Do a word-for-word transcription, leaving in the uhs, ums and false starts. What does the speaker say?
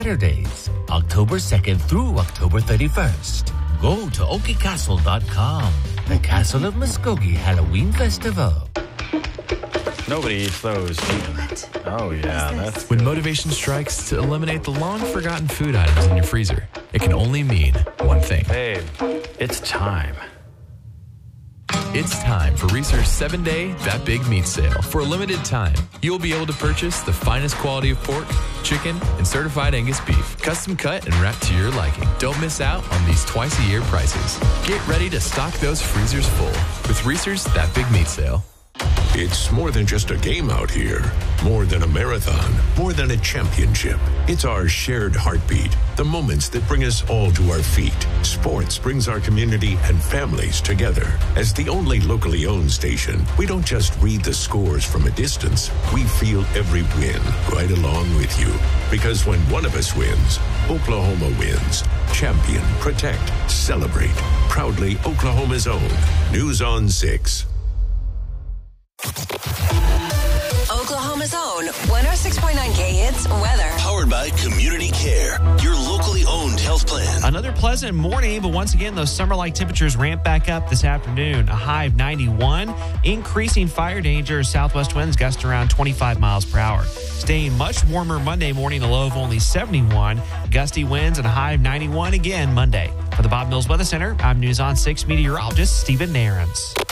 Saturdays, October second through October thirty-first. Go to oki castle dot com. The Castle of Muskogee Halloween Festival. Nobody eats those. Oh, yeah. That's When motivation strikes to eliminate the long-forgotten food items in your freezer, it can only mean one thing. Babe, it's time. It's time for Reese's seven-day That Big Meat Sale. For a limited time, you'll be able to purchase the finest quality of pork, chicken, and certified Angus beef, custom cut and wrapped to your liking. Don't miss out on these twice-a-year prices. Get ready to stock those freezers full with Reese's That Big Meat Sale. It's more than just a game out here. More than a marathon. More than a championship. It's our shared heartbeat. The moments that bring us all to our feet. Sports brings our community and families together. As the only locally owned station, we don't just read the scores from a distance. We feel every win right along with you. Because when one of us wins, Oklahoma wins. Champion, protect, celebrate. Proudly Oklahoma's own. News on six. Oklahoma's own one oh six point nine K Hits weather. Powered by Community Care, your locally owned health plan. Another pleasant morning, but once again, those summer-like temperatures ramp back up this afternoon. A high of ninety-one. Increasing fire danger. Southwest winds gust around twenty-five miles per hour. Staying much warmer Monday morning, a low of only seventy-one. Gusty winds and a high of ninety-one again Monday. For the Bob Mills Weather Center, I'm News on six meteorologist Stephen Nairns.